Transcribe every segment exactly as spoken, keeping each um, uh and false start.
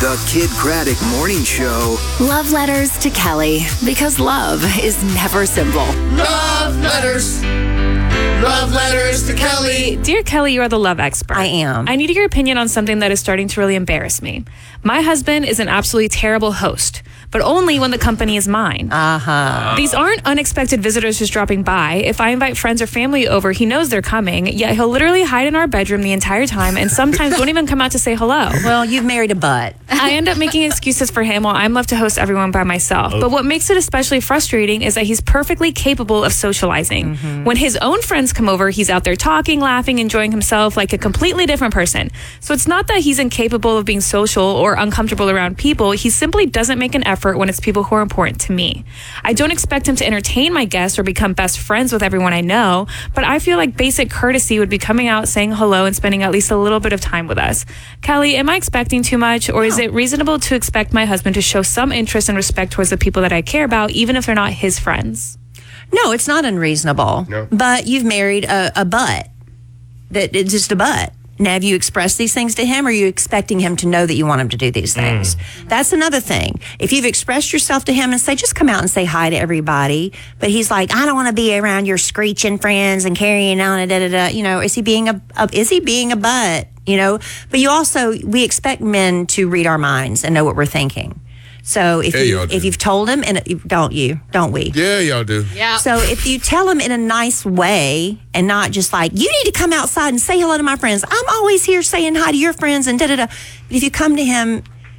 The Kid Craddock Morning Show. Love letters to Kelly, because love is never simple. Love letters. Love letters to Kelly. Dear Kelly, you are the love expert. I am. I need your opinion on something that is starting to really embarrass me. My husband is an absolutely terrible host, but only when the company is mine. Uh-huh. These aren't unexpected visitors just dropping by. If I invite friends or family over, he knows they're coming, yet he'll literally hide in our bedroom the entire time and sometimes won't even come out to say hello. Well, you've married a butt. I end up making excuses for him while I'm left to host everyone by myself. But what makes it especially frustrating is that he's perfectly capable of socializing. Mm-hmm. When his own friends come over, he's out there talking, laughing, enjoying himself like a completely different person. So it's not that he's incapable of being social or uncomfortable around people. He simply doesn't make an effort when it's people who are important to me. I don't expect him to entertain my guests or become best friends with everyone I know, but I feel like basic courtesy would be coming out, saying hello, and spending at least a little bit of time with us. Kelly, am I expecting too much, or is it reasonable to expect my husband to show some interest and respect towards the people that I care about, even if they're not his friends? No, it's not unreasonable. No. But you've married a, a butt. That it's just a butt. Now, have you expressed these things to him, or are you expecting him to know that you want him to do these things? Mm. That's another thing. If you've expressed yourself to him and say, just come out and say hi to everybody, but he's like, I don't want to be around your screeching friends and carrying on, and da da da. You know, is he being a, a is he being a butt? You know, but you also we expect men to read our minds and know what we're thinking. So if yeah, you y'all do. if you've told him, and don't you, don't we? Yeah, y'all do. Yeah. So if you tell him in a nice way and not just like, you need to come outside and say hello to my friends. I'm always here saying hi to your friends and da da da. But if you come to him,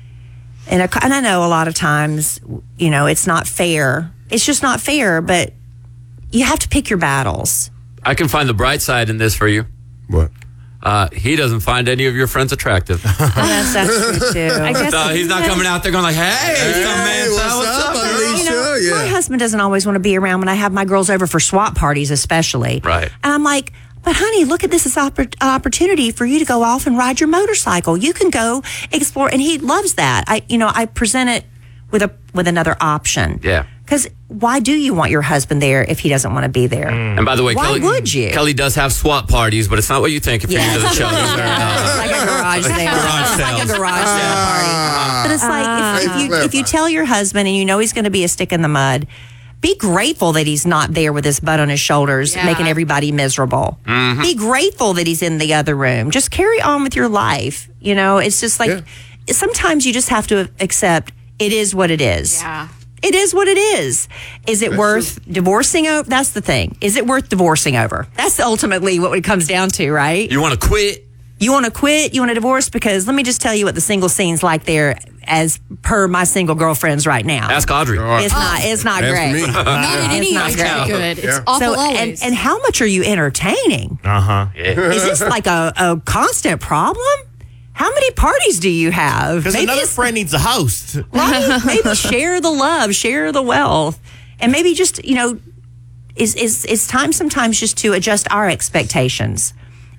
in a, and I know a lot of times, you know, it's not fair. It's just not fair, but you have to pick your battles. I can find the bright side in this for you. What? Uh, he doesn't find any of your friends attractive. Yes, that's true too. I guess So he's not coming out there going like, hey, Hey, some man, what's, what's up, up, girl? Alicia? You know, yeah. my husband doesn't always want to be around when I have my girls over for swap parties, especially. Right. And I'm like, but honey, look at this as an opportunity for you to go off and ride your motorcycle. You can go explore, and he loves that. I, you know, I present it with a with another option. Yeah. Because why do you want your husband there if he doesn't want to be there? Mm. And by the way, Why Kelly, would you? Kelly does have swap parties, but it's not what you think if you're into the show. It's like a garage sale. Garage It's like a sales. garage sale party. But it's like if, if you if you tell your husband and you know he's going to be a stick in the mud, be grateful that he's not there with his butt on his shoulders, Yeah. making everybody miserable. Mm-hmm. Be grateful that he's in the other room. Just carry on with your life. You know, it's just like Yeah. sometimes you just have to accept it is what it is. Yeah. It is what it is. Is it That's worth divorcing over? That's the thing. Is it worth divorcing over? That's ultimately what it comes down to, right? You want to quit? You want to quit? You want to divorce? Because let me just tell you what the single scene's like there, as per my single girlfriends right now. Ask Audrey. It's not. It's not Ask great. me. Not in any not way great. good. It's Yeah. awful So always. and, and how much are you entertaining? Uh huh. Is this like a, a constant problem? How many parties do you have? Because Maybe another it's- friend needs a host. Right? Maybe share the love, share the wealth, and maybe just you know, is is it's time sometimes just to adjust our expectations